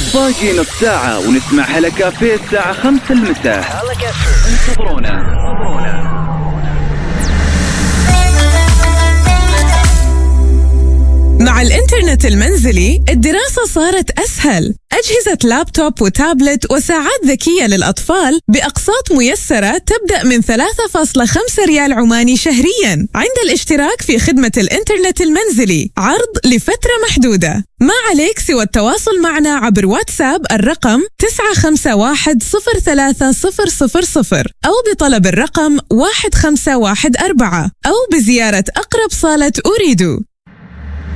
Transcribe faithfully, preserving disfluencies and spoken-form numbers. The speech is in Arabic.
باقي نص ساعة ونسمع هلا كافيه الساعة خمسة المساء. انتظرونا. مع الإنترنت المنزلي الدراسة صارت أسهل. أجهزة لابتوب وتابلت وساعات ذكية للأطفال بأقساط ميسرة تبدأ من ثلاثة فاصلة خمسة ريال عماني شهرياً عند الاشتراك في خدمة الإنترنت المنزلي، عرض لفترة محدودة. ما عليك سوى التواصل معنا عبر واتساب الرقم تسعة خمسة واحد صفر ثلاثة صفر صفر صفر أو بطلب الرقم واحد خمسة واحد أربعة أو بزيارة أقرب صالة أريدو.